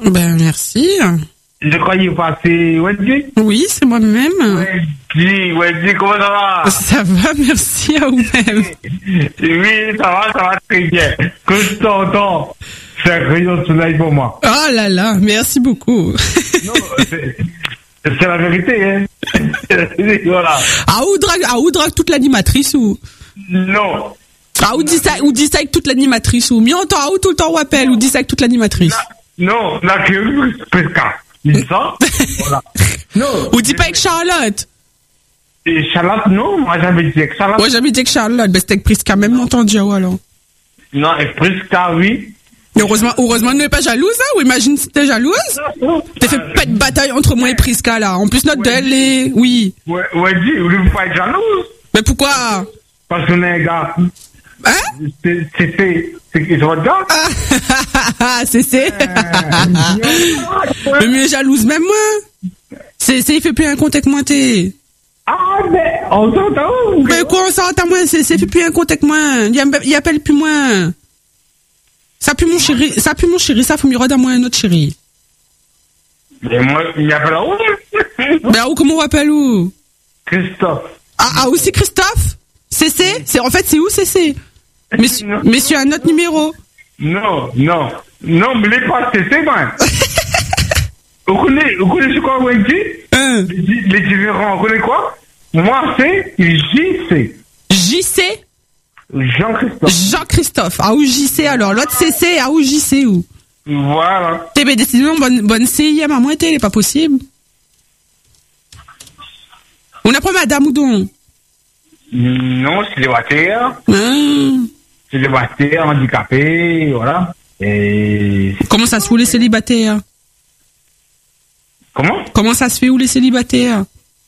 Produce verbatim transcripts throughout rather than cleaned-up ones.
Ben, merci. Je croyais passer Wendy. Oui, c'est moi-même. Wendy, Wendy, comment ça va? Ça va, merci à vous-même. Oui, ça va, ça va très bien. Que je t'entends, c'est un rayon de soleil pour moi. Oh là là, merci beaucoup. Non, c'est, c'est la vérité, hein. Voilà. Ah, ou drague, ah, ou drague toute l'animatrice ou? Non. Ah, ou dis ça, ou dis ça avec toute l'animatrice ou? Mi entend, ah, ou tout le temps, ou appelle, ou dis ça avec toute l'animatrice. Non, la que Prisca. Dis ça. Voilà. Non. Ou dis pas avec Charlotte. Et Charlotte, non, moi j'avais dit avec Charlotte. Moi, j'avais dit avec Charlotte, ben, c'était avec Prisca, même entendu, ou alors. Non, avec Prisca, oui. Heureusement, heureusement, ne n'est pas jalouse, hein, ou imagine si t'es jalouse. T'as fait pas de bataille entre moi et Prisca, là. En plus, notre d'elle est, oui. Ouais, ouais, dis, vous ne pouvez pas être jalouse. Mais pourquoi? Parce qu'on est un gars. Hein? C'est, c'est, c'est, c'est votre gars? Ah, c'est, c'est. Mais mieux jalouse, même moi. C'est, c'est, il fait plus un contact avec moi, t'es. Ah, mais, on s'entend. Mais quoi, on s'entend, moi, c'est, c'est, fait plus un contact avec moi. Il, il appelle plus moi. Ça pue mon chéri, ça pue mon chéri, ça faut mieux à moi un autre chéri. Mais moi, il appelle où? Ben, où, comment on appelle où? Christophe. Ah, ah, aussi Christophe? C C? C'est, en fait, c'est où C C? Monsieur, Non. monsieur, un autre numéro. Non, non. Non, mais les pas, c'est, c'est moi. Vous connaissez, vous connaissez quoi, Wendy? Hein? Les, les différents, vous connaissez quoi? Moi, c'est J C. J C? Jean-Christophe. Jean-Christophe. Ah, où J C alors? L'autre C C, ah, où J C où? Voilà. T'es bien décidément bonne, bonne C I M à moi, t'es, pas possible. On apprend madame ou donc? Non, c'est célibataire. Ah. Célibataire, handicapé, voilà. Et... Comment ça se fait où les célibataires? Comment? Comment ça se fait où les célibataires?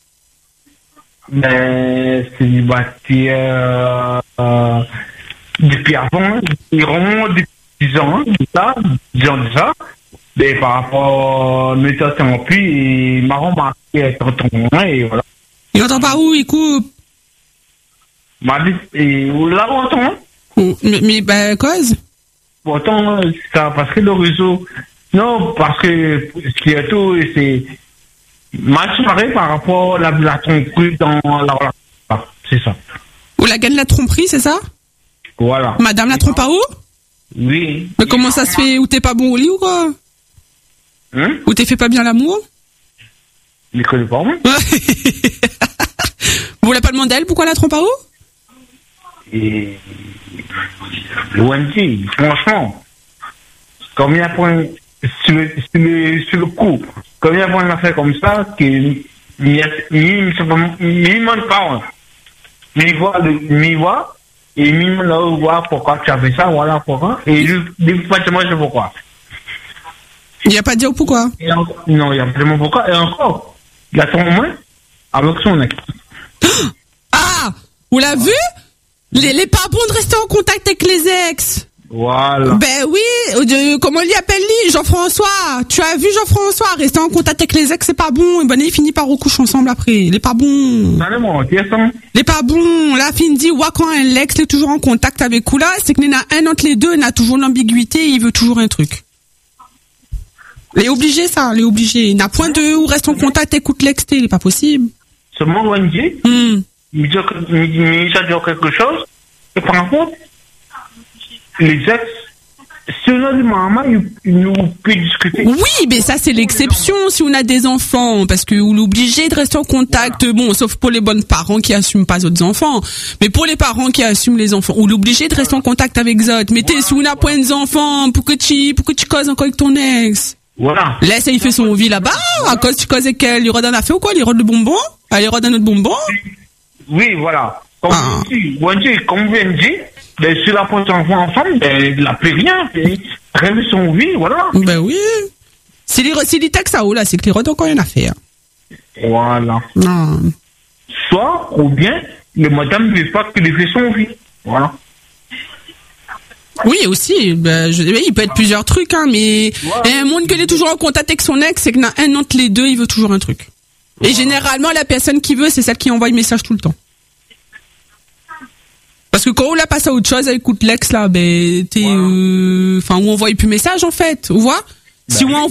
Ben, célibataire, euh, depuis avant, ils remontent depuis dix ans, ça, dix ans déjà. Mais par rapport à mes temps puis, il m'a remarqué tonton, et voilà. Il entend pas où, il coupe? M'a dit, et là, on entend? Oh, mais, mais, ben, cause? Pourtant, ça parce que le réseau. Non, parce que ce qui est tout, c'est mal soirée par rapport à la, la tromperie dans la relation. C'est ça. Ou la gagne la tromperie, c'est ça? Voilà. Madame la trompe à où? Oui. Mais comment ça se fait? Ou t'es pas bon au lit ou quoi? Hein? Ou t'es fait pas bien l'amour? Je ne connais pas, moi. Vous voulez pas demander à elle pourquoi la trompe à où? Et Wendy, franchement, combien de points sur le, sur le, sur le coup, combien de points on a fait comme ça, que il y a minimum pas, mais voit le mi voit et minimum là voir pourquoi tu as fait ça, voilà pourquoi, et lui, pas moi je sais pourquoi. Il n'y a pas de dire pourquoi. Et en, non, il y a vraiment pourquoi, et encore, il a ton moins avec son ex. Ah! Vous l'avez vu? Les, les pas bons de rester en contact avec les ex. Voilà. Ben oui, euh, comment il appelle lui? Jean-François. Tu as vu Jean-François? Rester en contact avec les ex, c'est pas bon. Et ben, il finit par recoucher ensemble après. Les pas bons. Ça me qui est ça? Les pas bons. Là, fin dit, ouais, quand un ex est toujours en contact avec vous là, c'est qu'il y en a un entre les deux, il a toujours l'ambiguïté, il veut toujours un truc. Il est obligé, ça, il est obligé. Il n'a point de ou reste en contact, écoute l'ex, il est pas possible. Seulement Wendy. Hmm. Il dit quelque chose, et par contre, les ex, si on a du maman, ils nous peuvent discuter. Oui, mais ça, c'est l'exception si on a des enfants, parce que on est obligé de rester en contact, voilà. Bon, sauf pour les bonnes parents qui assument pas d'autres enfants. Mais pour les parents qui assument les enfants, on est obligé de rester en contact avec les autres. Mais t'es, si on n'a point d'enfants, pour que tu, pour que tu causes encore avec ton ex. Voilà. Laisse, il fait son vie là-bas, à cause tu causes avec elle, il redonne un fait ou quoi, il redonne le bonbon? Elle redonne notre bonbon? Oui, voilà. Comme ah. Wendy, comme Wendy, ben, si la pose enfant ensemble, ben, il n'a plus rien. Réveille son vie, voilà. Ben oui. Si les, si les textes à haut, là, c'est que les redonnes encore rien à faire. Voilà. Non. Soit, ou bien, le madame ne veut pas qu'il ait fait son vie. Voilà. Oui, aussi, ben, je, il peut être plusieurs trucs, hein, mais voilà. Et un monde qu'il est toujours en contact avec son ex, c'est qu'il y en a un entre les deux, il veut toujours un truc. Et généralement, la personne qui veut, c'est celle qui envoie le message tout le temps. Parce que quand on la passe à autre chose, elle écoute l'ex, là, ben, t'es, enfin, voilà. euh, où on voit plus message, en fait, tu vois? Ben si on